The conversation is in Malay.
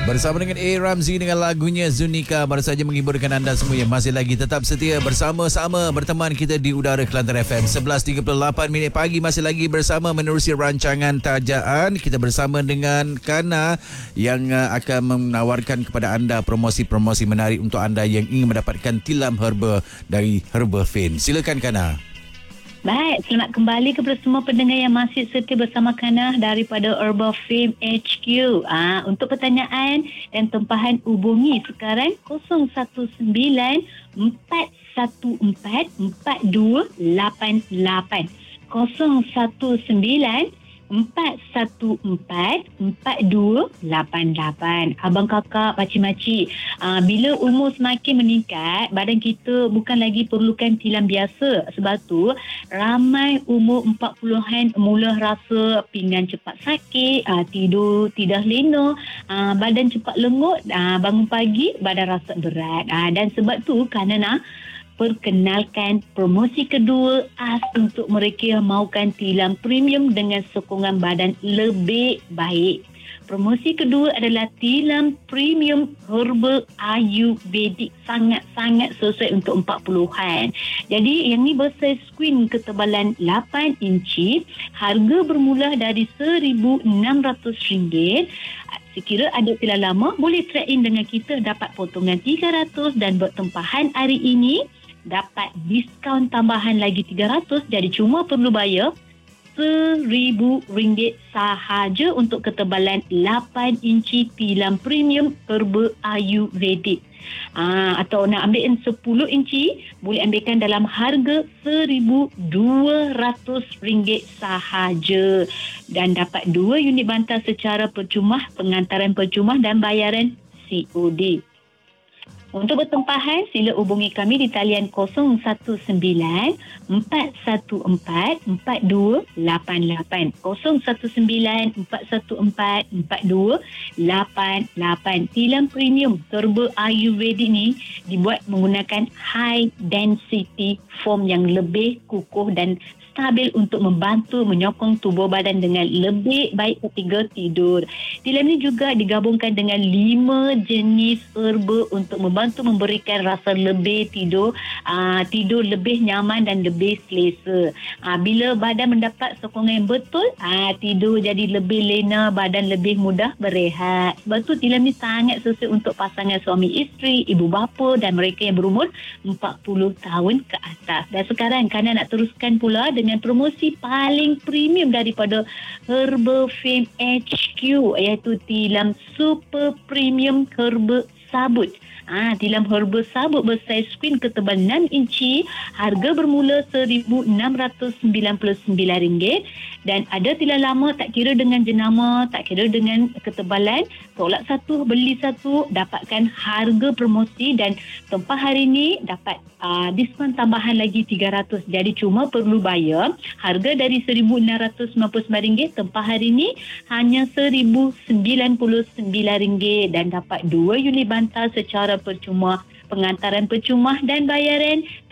Bersama dengan A. Ramzi dengan lagunya Zunika, baru saja menghiburkan anda semua yang masih lagi tetap setia bersama-sama berteman kita di udara Kelantan FM. 11.38 minit pagi masih lagi bersama menerusi rancangan Tajaan. Kita bersama dengan Kana yang akan menawarkan kepada anda promosi-promosi menarik untuk anda yang ingin mendapatkan tilam herba dari Herba Fin. Silakan Kana. Baik, selamat kembali kepada semua pendengar yang masih setia bersama Kanah daripada Herba Fin HQ. Untuk pertanyaan dan tempahan hubungi sekarang 019 414 4288. 019 414-4288. Abang kakak, pakcik-makcik, bila umur semakin meningkat, badan kita bukan lagi perlukan tilam biasa. Sebab tu ramai umur 40-an mula rasa pinggan cepat sakit, tidur tidak lena, badan cepat lengut, bangun pagi badan rasa berat. Dan sebab tu kerana perkenalkan promosi kedua khas untuk mereka yang mahukan tilam premium dengan sokongan badan lebih baik. Promosi kedua adalah tilam premium herbal ayurvedic, sangat-sangat sesuai untuk 40-an. Jadi yang ni bersaiz screen ketebalan 8 inci, harga bermula dari RM1,600. Sekira ada tilam lama, boleh trade in dengan kita, dapat potongan 300 dan bertempahan hari ini dapat diskaun tambahan lagi 300, jadi cuma perlu bayar RM1,000 sahaja untuk ketebalan 8 inci tilam premium herba ayurvedic. Atau nak ambil 10 inci, boleh ambilkan dalam harga RM1,200 sahaja dan dapat 2 unit bantal secara percuma, pengantaran percuma dan bayaran COD. Untuk bertempahan, sila hubungi kami di talian 019 414 4288. 019 414 4288. Tilam premium herba ayurvedic ni dibuat menggunakan high density foam yang lebih kukuh dan stabil untuk membantu menyokong tubuh badan dengan lebih baik ketika tidur. Tilam ini juga digabungkan dengan 5 jenis herba untuk membantu memberikan rasa lebih tidur lebih nyaman dan lebih selesa. Bila badan mendapat sokongan yang betul, tidur jadi lebih lena, badan lebih mudah berehat. Sebab tu tilam ni sangat sesuai untuk pasangan suami isteri, ibu bapa dan mereka yang berumur 40 tahun ke atas. Dan sekarang Kana nak teruskan pula dengan promosi paling premium daripada Herba Fin HQ, iaitu tilam super premium herba sabut. Tilam herba sabut bersaiz screen ketebal 6 inci, harga bermula RM1,999 dan ada tilam lama, tak kira dengan jenama, tak kira dengan ketebalan, tolak satu beli satu, dapatkan harga promosi dan tempah hari ini dapat diskaun tambahan lagi 300. Jadi cuma perlu bayar harga dari RM1,699, tempah hari ini hanya RM1,099 dan dapat 2 unit bantal secara percuma, pengantaran percuma dan bayaran